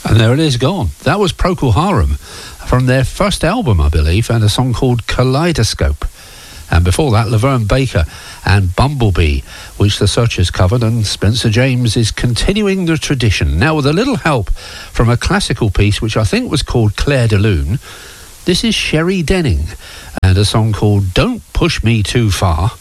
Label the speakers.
Speaker 1: And there it is, gone. That was Procol Harum from their first album, I believe, and a song called Kaleidoscope. And before that, Laverne Baker and Bumblebee, which the Searchers covered, and Spencer James is continuing the tradition. Now, with a little help from a classical piece, which I think was called Claire de Lune, this is Sherry Denning, and a song called Don't Push Me Too Far.